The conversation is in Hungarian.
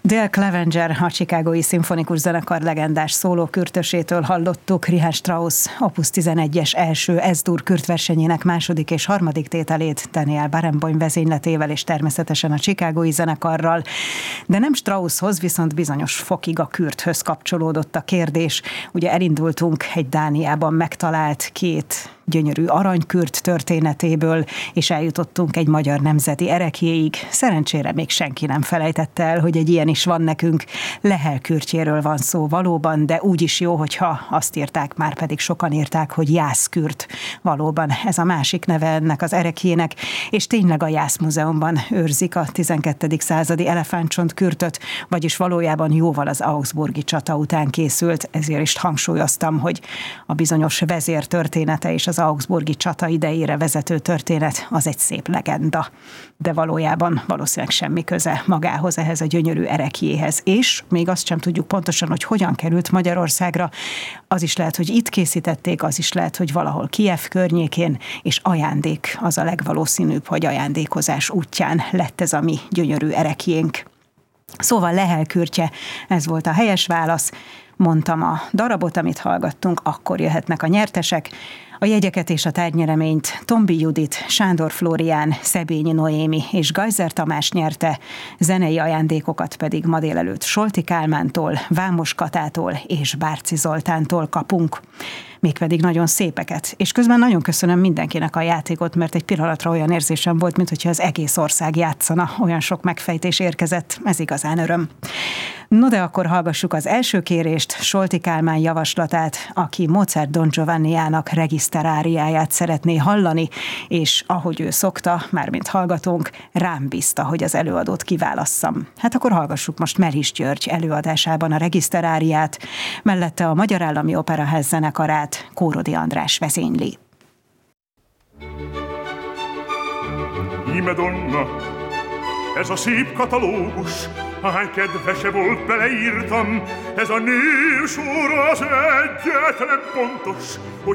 Dale Clevenger, a Chicagói Szimfonikus Zenekar legendás szólókürtösétől hallottuk Richard Strauss Opus 11-es első S-dur kürtversenyének második és harmadik tételét Daniel Barenboim vezényletével és természetesen a Chicagói Zenekarral. De nem Strausshoz, viszont bizonyos fokig a kürthöz kapcsolódott a kérdés. Ugye elindultunk egy Dániában megtalált két gyönyörű aranykürt történetéből, és eljutottunk egy magyar nemzeti ereklyéig. Szerencsére még senki nem felejtette el, hogy egy ilyen is van nekünk. Lehel kürtjéről van szó valóban, de úgy is jó, hogyha azt írták, már pedig sokan írták, hogy jászkürt. Valóban ez a másik neve ennek az ereklyének, és tényleg a Jászmúzeumban őrzik a 12. századi elefántcsontkürtöt, vagyis valójában jóval az augsburgi csata után készült, ezért is hangsúlyoztam, hogy a bizonyos vezér története és az augsburgi csata idejére vezető történet az egy szép legenda. De valójában valószínűleg semmi köze magához, ehhez a gyönyörű ereklyéhez. És még azt sem tudjuk pontosan, hogy hogyan került Magyarországra. Az is lehet, hogy itt készítették, az is lehet, hogy valahol Kijev környékén, és ajándék az a legvalószínűbb, hogy ajándékozás útján lett ez a mi gyönyörű ereklyénk. Szóval Lehel kürtje, ez volt a helyes válasz. Mondtam a darabot, amit hallgattunk, akkor jöhetnek a nyertesek. A jegyeket és a tárgynyereményt Tombi Judit, Sándor Flórián, Szebényi Noémi és Gajzer Tamás nyerte, zenei ajándékokat pedig ma délelőtt Solti Kálmántól, Vámos Katától és Bárci Zoltántól kapunk. Mégpedig nagyon szépeket. És közben nagyon köszönöm mindenkinek a játékot, mert egy pillanatra olyan érzésem volt, mintha az egész ország játszana. Olyan sok megfejtés érkezett, ez igazán öröm. No de akkor hallgassuk az első kérést, Solti Kálmán javaslatát, aki Mozart Don Giovanniának regiszteráriáját szeretné hallani, és ahogy ő szokta, mármint hallgatónk, rám bízta, hogy az előadót kiválasszam. Hát akkor hallgassuk most Meris György előadásában a regiszteráriát, mellette a Magyar Állami Operaház zenekarát Kórodi András vezényli. Íme donna, ez a szép katalógus, hány kedvese volt, beleírtam, ez a nősor az egyetlen pontos, hogy